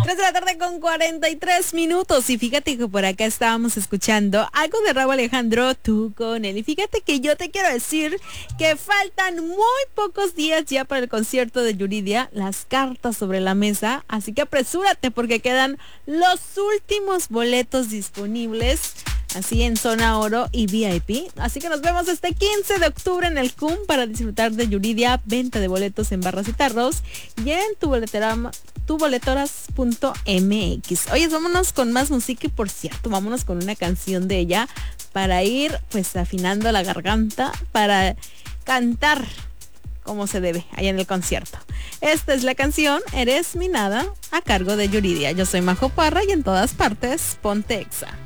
3 de la tarde con 43 minutos. Y fíjate que por acá estábamos escuchando algo de Rauw Alejandro, tú con él. Y fíjate que yo te quiero decir que faltan muy pocos días ya para el concierto de Yuridia, las cartas sobre la mesa. Así que apresúrate porque quedan los últimos boletos disponibles. Así en Zona Oro y VIP. Así que nos vemos este 15 de octubre en el CUM para disfrutar de Yuridia. Venta de boletos en Barras y Tarros y en tuboletoras.mx. Oye, vámonos con más música y por cierto, vámonos con una canción de ella para ir pues afinando la garganta para cantar como se debe allá en el concierto. Esta es la canción Eres mi nada a cargo de Yuridia. Yo soy Majo Parra y en todas partes ponte Exa.